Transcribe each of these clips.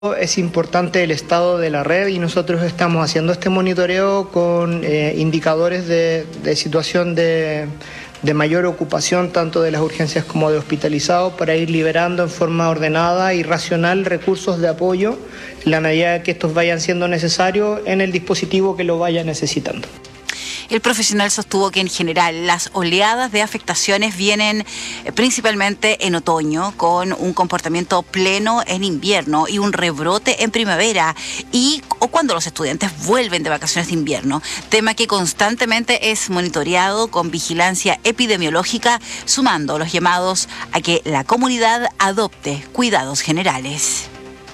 Es importante el estado de la red y nosotros estamos haciendo este monitoreo con indicadores de situación de mayor ocupación tanto de las urgencias como de hospitalizados para ir liberando en forma ordenada y racional recursos de apoyo en la medida que estos vayan siendo necesarios en el dispositivo que lo vaya necesitando. El profesional sostuvo que en general las oleadas de afectaciones vienen principalmente en otoño, con un comportamiento pleno en invierno y un rebrote en primavera o cuando los estudiantes vuelven de vacaciones de invierno, tema que constantemente es monitoreado con vigilancia epidemiológica, sumando los llamados a que la comunidad adopte cuidados generales.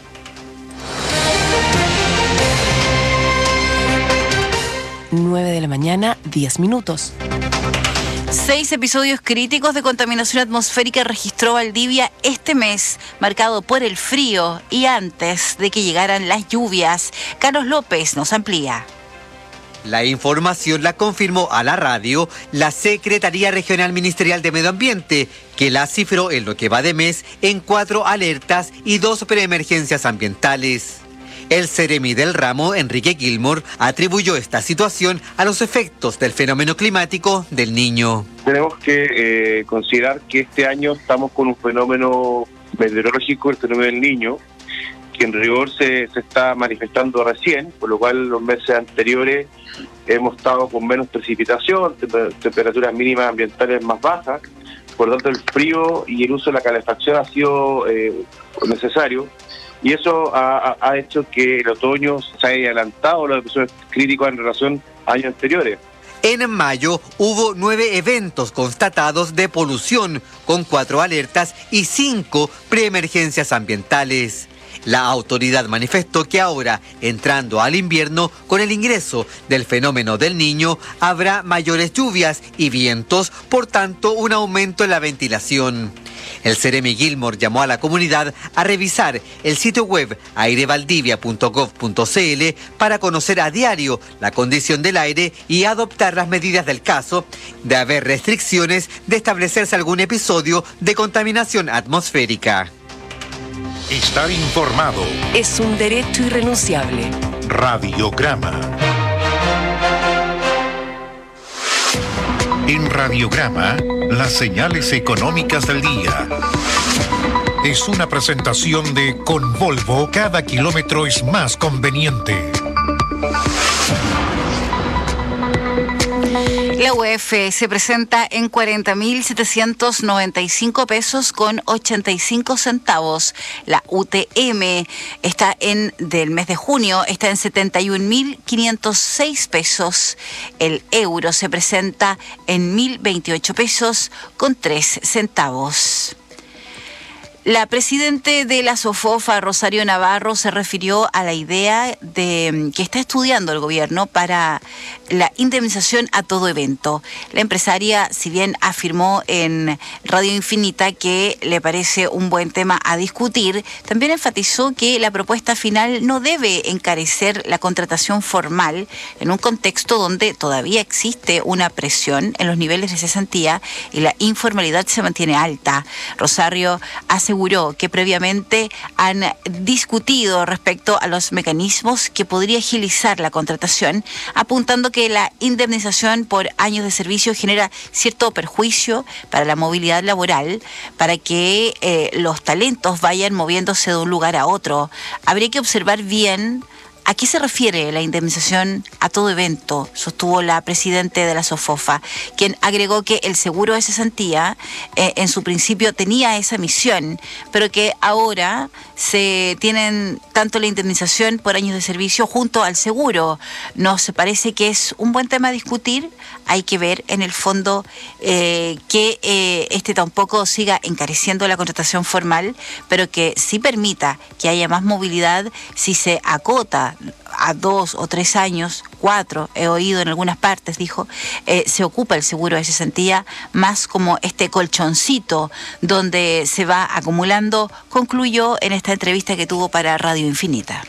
9 de la mañana, 10 minutos. 6 episodios críticos de contaminación atmosférica registró Valdivia este mes, marcado por el frío y antes de que llegaran las lluvias. Carlos López nos amplía. La información la confirmó a la radio la Secretaría Regional Ministerial de Medio Ambiente, que la cifró en lo que va de mes en 4 alertas y 2 preemergencias ambientales. El Ceremi del ramo, Enrique Gilmore, atribuyó esta situación a los efectos del fenómeno climático del Niño. Tenemos que considerar que este año estamos con un fenómeno meteorológico, el fenómeno del Niño, que en rigor se está manifestando recién, por lo cual los meses anteriores hemos estado con menos precipitación, temperaturas mínimas ambientales más bajas, por lo tanto el frío y el uso de la calefacción ha sido necesario. Y eso ha hecho que el otoño se haya adelantado los episodios críticos en relación a años anteriores. En mayo hubo 9 eventos constatados de polución, con 4 alertas y 5 preemergencias ambientales. La autoridad manifestó que ahora, entrando al invierno, con el ingreso del fenómeno del Niño, habrá mayores lluvias y vientos, por tanto, un aumento en la ventilación. El Ceremi Gilmore llamó a la comunidad a revisar el sitio web airevaldivia.gov.cl para conocer a diario la condición del aire y adoptar las medidas del caso, de haber restricciones, de establecerse algún episodio de contaminación atmosférica. Estar informado es un derecho irrenunciable. Radiograma. En Radiograma, las señales económicas del día. Es una presentación de Con Volvo, cada kilómetro es más conveniente. La UF se presenta en 40.795 pesos con 85 centavos. La UTM del mes de junio está en 71.506 pesos. El euro se presenta en 1.028 pesos con 3 centavos. La presidente de la SOFOFA, Rosario Navarro, se refirió a la idea que está estudiando el gobierno para la indemnización a todo evento. La empresaria, si bien afirmó en Radio Infinita que le parece un buen tema a discutir, también enfatizó que la propuesta final no debe encarecer la contratación formal en un contexto donde todavía existe una presión en los niveles de cesantía y la informalidad se mantiene alta. Rosario aseguró que previamente han discutido respecto a los mecanismos que podría agilizar la contratación, apuntando que la indemnización por años de servicio genera cierto perjuicio para la movilidad laboral, para que los talentos vayan moviéndose de un lugar a otro. Habría que observar bien ¿a qué se refiere la indemnización a todo evento?, sostuvo la presidenta de la SOFOFA, quien agregó que el seguro de cesantía en su principio tenía esa misión, pero que ahora se tienen tanto la indemnización por años de servicio junto al seguro. Nos parece que es un buen tema a discutir. Hay que ver en el fondo que este tampoco siga encareciendo la contratación formal, pero que sí permita que haya más movilidad si se acota a 2 o 3 años, 4, he oído en algunas partes, dijo, se ocupa el seguro de cesantía más como este colchoncito donde se va acumulando, concluyó en esta entrevista que tuvo para Radio Infinita.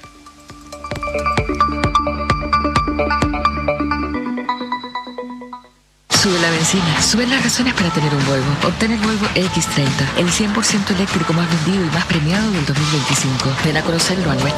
Sube la la benzina. Suben las razones para tener un Volvo. Obtén el Volvo X30, el 100% eléctrico más vendido y más premiado del 2025. Ven a conocerlo a nuestra